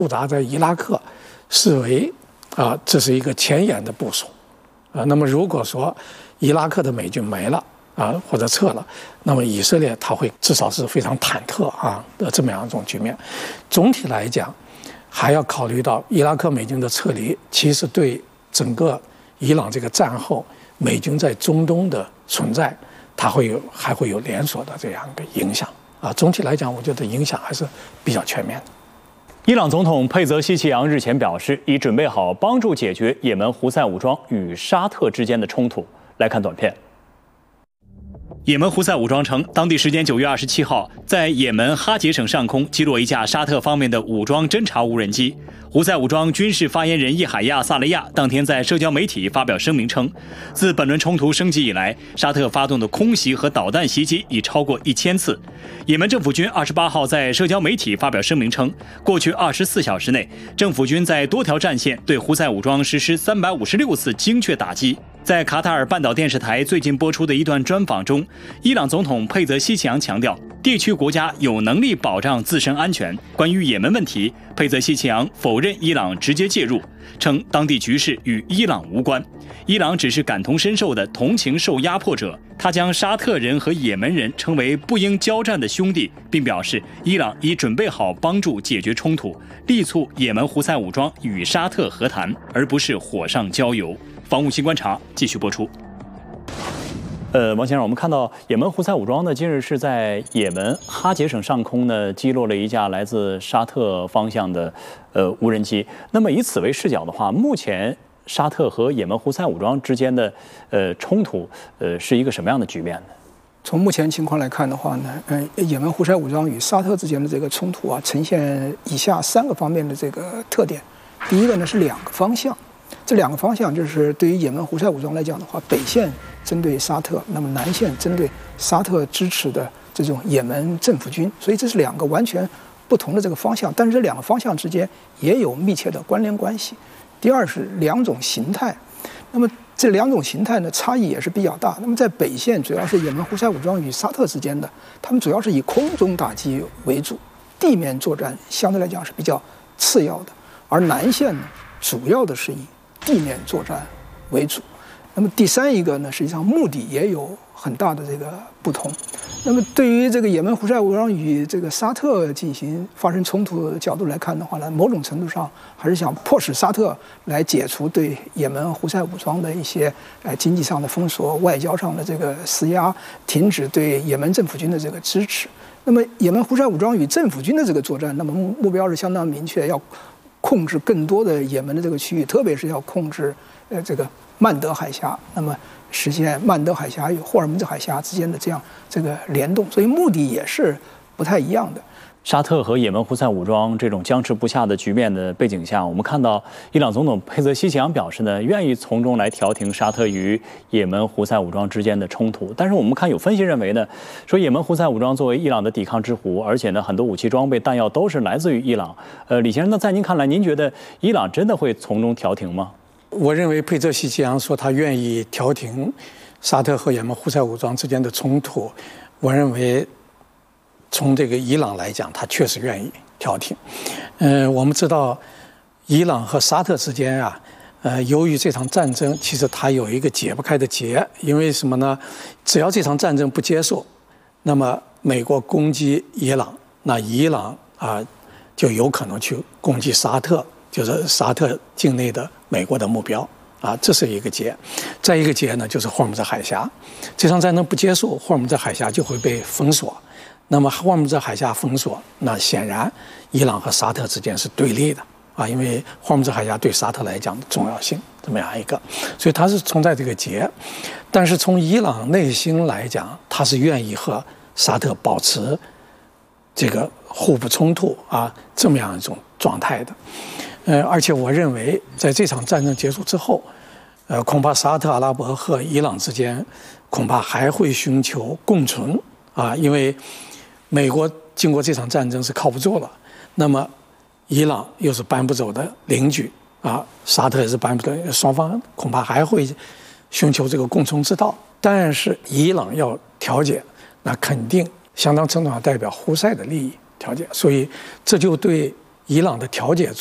驻扎在伊拉克视为这是一个前沿的部署那么如果说伊拉克的美军没了或者撤了，那么以色列它会至少是非常忐忑的这么样一种局面。总体来讲，还要考虑到伊拉克美军的撤离，其实对整个伊朗这个战后美军在中东的存在，它还会有连锁的这样一个影响总体来讲，我觉得影响还是比较全面的。 伊朗总统佩泽西奇扬日前表示，已准备好帮助解决也门胡塞武装与沙特之间的冲突。来看短片。也门胡塞武装称，当地时间9月27号，在也门哈杰省上空击落一架沙特方面的武装侦察无人机。胡塞武装军事发言人叶海亚·萨雷亚当天在社交媒体发表声明称，自本轮冲突升级以来，沙特发动的空袭和导弹袭击已超过1000次。也门政府军28号在社交媒体发表声明称，过去24小时内，政府军在多条战线对胡塞武装实施356次精确打击。在卡塔尔半岛电视台最近播出的一段专访中，伊朗总统佩泽西奇扬强调，地区国家有能力保障自身安全。关于也门问题，佩泽西奇扬否认伊朗直接介入，称当地局势与伊朗无关，伊朗只是感同身受的同情受压迫者。他将沙特人和也门人称为不应交战的兄弟，并表示伊朗已准备好帮助解决冲突，力促也门胡塞武装与沙特和谈，而不是火上浇油。防务新观察继续播出。王先生，我们看到也门胡塞武装呢，近日是在也门哈杰省上空呢击落了一架来自沙特方向的无人机。那么以此为视角的话，目前沙特和也门胡塞武装之间的冲突是一个什么样的局面呢？ 从目前情况来看的话呢，也门胡塞武装与沙特之间的这个冲突呈现以下3个方面的这个特点。第一个呢是2个方向。这2个方向就是对于也门胡塞武装来讲的话，北线针对沙特，那么南线针对沙特支持的这种也门政府军，所以这是2个完全不同的这个方向，但是这2个方向之间也有密切的关联关系。第二是2种形态，那么这2种形态呢差异也是比较大。那么在北线主要是也门胡塞武装与沙特之间的，他们主要是以空中打击为主，地面作战相对来讲是比较次要的，而南线呢主要的是以地面作战为主。那么第3一个呢，实际上目的也有很大的这个不同。那么对于这个也门胡塞武装与这个沙特发生冲突的角度来看的话呢，某种程度上还是想迫使沙特来解除对也门胡塞武装的一些经济上的封锁、外交上的这个施压，停止对也门政府军的这个支持。那么也门胡塞武装与政府军的这个作战，那么目标是相当明确，要控制更多的也门的这个区域，特别是要控制这个曼德海峡，那么实现曼德海峡与霍尔木兹海峡之间的这个联动，所以目的也是不太一样的。 沙特和也门胡塞武装这种僵持不下的局面的背景下，我们看到伊朗总统佩泽西奇扬表示呢，愿意从中来调停沙特与也门胡塞武装之间的冲突。但是我们看有分析认为呢，说也门胡塞武装作为伊朗的抵抗之虎，而且呢很多武器装备弹药都是来自于伊朗。李先生，那在您看来，您觉得伊朗真的会从中调停吗？ 我认为佩泽西奇扬说他愿意调停沙特和也门胡塞武装之间的冲突，我认为从这个伊朗来讲，他确实愿意调停。我们知道伊朗和沙特之间由于这场战争，其实它有一个解不开的结。因为什么呢？只要这场战争不结束，那么美国攻击伊朗，那伊朗就有可能去攻击沙特，就是沙特境内的美国的目标这是一个结。再一个结呢，就是霍尔木兹海峡。这场战争不结束，霍尔木兹海峡就会被封锁。那么霍尔木兹海峡封锁，那显然伊朗和沙特之间是对立的因为霍尔木兹海峡对沙特来讲的重要性这么样一个，所以它是存在这个结。但是从伊朗内心来讲，他是愿意和沙特保持这个互不冲突这么样一种状态的。而且我认为在这场战争结束之后，恐怕沙特阿拉伯和伊朗之间恐怕还会寻求共存因为美国经过这场战争是靠不住了，那么伊朗又是搬不走的邻居沙特也是搬不走，双方恐怕还会寻求这个共存之道。但是伊朗要调解，那肯定相当程度上代表胡塞的利益调解，所以这就对伊朗的调解